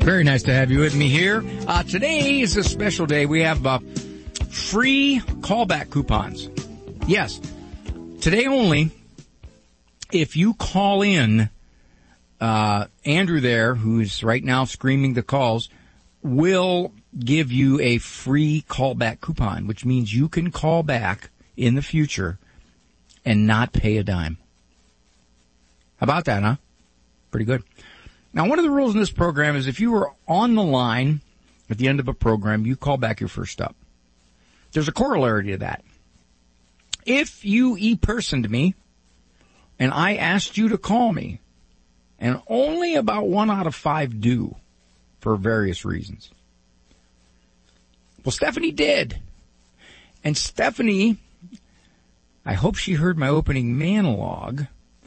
Very nice to have you with me here. Today is a special day. We have free callback coupons. Yes, today only. If you call in, Andrew there, who's right now screaming the calls, will give you a free callback coupon, which means you can call back in the future and not pay a dime. How about that, huh? Pretty good. Now, one of the rules in this program is if you were on the line at the end of a program, you call back your first stop. There's a corollary to that. If you e-personed me and I asked you to call me, and only about 1 out of 5 do for various reasons. Well, Stephanie did. And Stephanie, I hope she heard my opening monologue,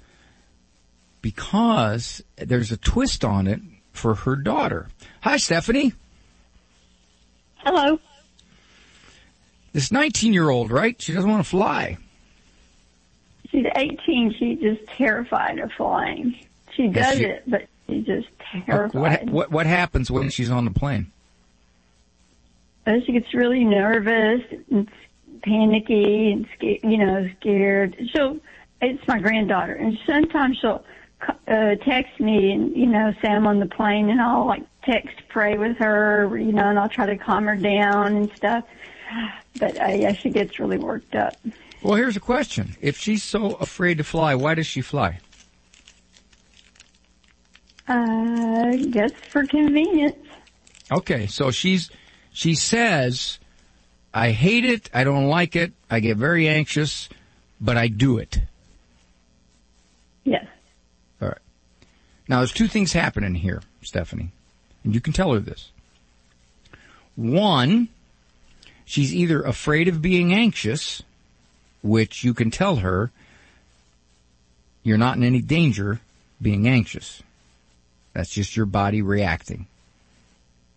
because there's a twist on it for her daughter. Hi, Stephanie. Hello. This 19-year-old, right? She doesn't want to fly. She's 18. She's just terrified of flying. She does it, but she's just terrified. What happens when she's on the plane? She gets really nervous and panicky and scared. It's my granddaughter, and sometimes she'll text me and, say I'm on the plane, and I'll text, pray with her, and I'll try to calm her down and stuff. But she gets really worked up. Well, here's a question. If she's so afraid to fly, why does she fly? I guess for convenience. Okay, so she says, I hate it, I don't like it, I get very anxious, but I do it. Yes. All right. Now, there's 2 things happening here, Stephanie, and you can tell her this. One, she's either afraid of being anxious, which you can tell her you're not in any danger being anxious. That's just your body reacting.